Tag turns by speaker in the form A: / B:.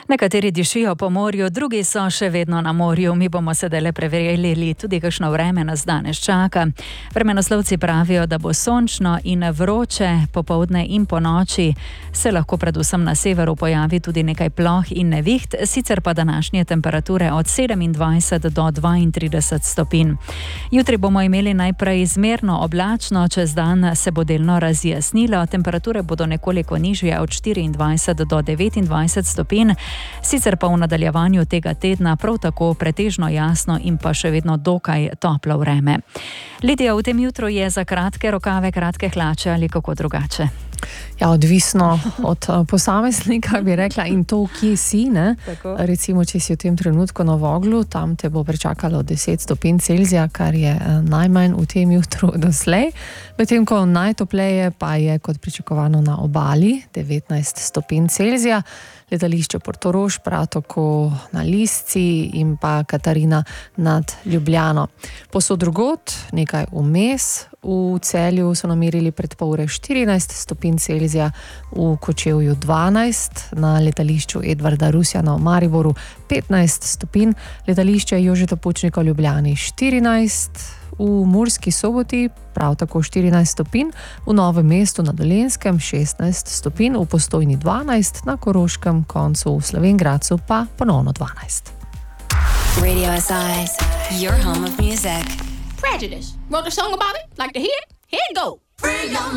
A: Nekateri dišijo po morju, drugi so še vedno na morju. Mi bomo sedaj le preverili tudi, kakšno vreme nas danes čaka. Vremenoslovci pravijo, da bo sončno in vroče popoldne in po noči. Se lahko predvsem na severu pojavi tudi nekaj ploh in neviht, sicer pa današnje temperature od 27 do 32 stopinj. Jutri bomo imeli najprej zmerno oblačno, čez dan se bo delno razjasnilo, temperature bodo nekoliko nižje od 24 do 29 stopinj. Sicer pa v nadaljevanju tega tedna prav tako pretežno jasno in pa še vedno dokaj toplo vreme. Lidija, v tem jutru je za kratke rokave, kratke hlače ali kako drugače?
B: Ja, odvisno od posameznika, bi rekla, in to, kje si, ne? Recimo, če si v tem trenutku na Voglu, tam te bo pričakalo 10 stopinj Celzija, kar je najmanj v tem jutru doslej. Medtem ko najtopleje pa je kot pričakovano na obali, 19 stopinj Celzija. Letališče Portorož, prav tako na Lisci in pa Katarina nad Ljubljano. Posod drugod, nekaj vmes, v Celju so namerili pred pol ure 14 stopinj Celzija, v Kočevju 12, na letališču Edvarda Rusjana v Mariboru 15 stopinj, letališče Jožeta Pučnika v Ljubljani 14, v Murski Soboti prav tako 14 stopinj, v Novem mestu na Dolenjskem 16 stopinj, v Postojni 12, na Koroškem koncu v Slovenj Gradcu pa ponovno 12.
C: Radio SI, your home of music.
D: Prejudice. Wrote a song about it? Like to hear it? Here it go.